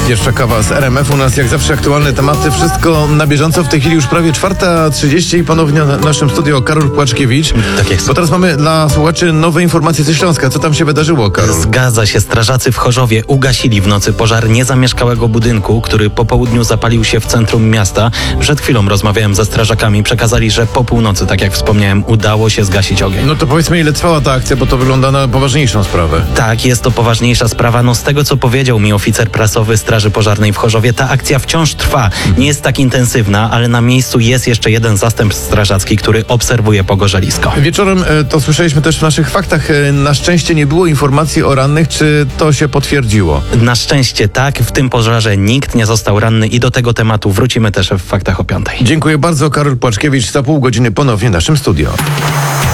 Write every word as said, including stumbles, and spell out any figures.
Jeszcze kawa z R M F. U nas jak zawsze aktualne tematy, wszystko na bieżąco. W tej chwili już prawie czwarta trzydzieści i ponownie na naszym studio Karol Płaczkiewicz. Tak jest. Bo teraz mamy dla słuchaczy nowe informacje ze Śląska. Co tam się wydarzyło, Karol? Zgadza się. Strażacy w Chorzowie ugasili w nocy pożar niezamieszkałego budynku, który po południu zapalił się w centrum miasta. Przed chwilą rozmawiałem ze strażakami. Przekazali, że po północy, tak jak wspomniałem, udało się zgasić ogień. No to powiedzmy, ile trwała ta akcja, bo to wygląda na poważniejszą sprawę. Tak, jest to poważniejsza sprawa. No z tego, co powiedział mi oficer prasowy Straży Pożarnej w Chorzowie, ta akcja wciąż trwa. Nie jest tak intensywna, ale na miejscu jest jeszcze jeden zastęp strażacki, który obserwuje pogorzelisko. Wieczorem e, to słyszeliśmy też w naszych faktach. E, na szczęście nie było informacji o rannych. Czy to się potwierdziło? Na szczęście tak, w tym pożarze nikt nie został ranny i do tego tematu wrócimy też w faktach o piątej. Dziękuję bardzo. Karol Płaczkiewicz za pół godziny ponownie w naszym studio.